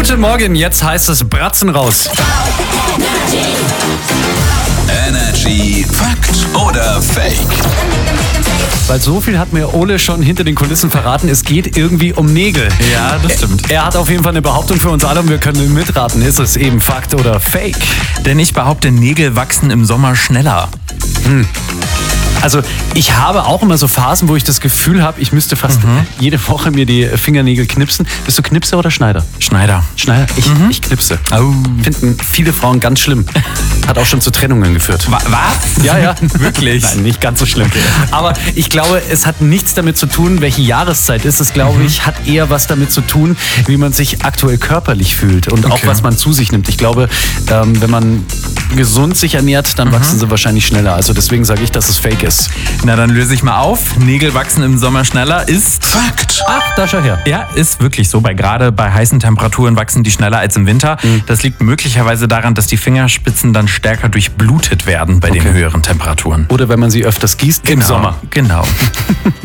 Guten Morgen, jetzt heißt es Bratzen raus. Energy Fakt oder Fake? Weil so viel hat mir Ole schon hinter den Kulissen verraten, es geht irgendwie um Nägel. Ja, das stimmt. Er hat auf jeden Fall eine Behauptung für uns alle und wir können mitraten. Ist es eben Fakt oder Fake? Denn ich behaupte, Nägel wachsen im Sommer schneller. Also ich habe auch immer so Phasen, wo ich das Gefühl habe, ich müsste fast jede Woche mir die Fingernägel knipsen. Bist du Knipser oder Schneider? Schneider. Schneider? Ich knipse. Oh. Finden viele Frauen ganz schlimm. Hat auch schon zu Trennungen geführt. Was? Ja. Wirklich? Nein, nicht ganz so schlimm. Aber ich glaube, es hat nichts damit zu tun, welche Jahreszeit ist. Es, glaube ich, hat eher was damit zu tun, wie man sich aktuell körperlich fühlt und auch was man zu sich nimmt. Ich glaube, wenn man gesund sich ernährt, dann wachsen sie wahrscheinlich schneller. Also deswegen sage ich, dass es Fake ist. Na, dann löse ich mal auf. Nägel wachsen im Sommer schneller ist... Fakt. Ach, da schau her. Ja, ist wirklich so. Gerade bei heißen Temperaturen wachsen die schneller als im Winter. Das liegt möglicherweise daran, dass die Fingerspitzen dann stärker durchblutet werden bei den höheren Temperaturen. Oder wenn man sie öfters gießt im Sommer. Genau.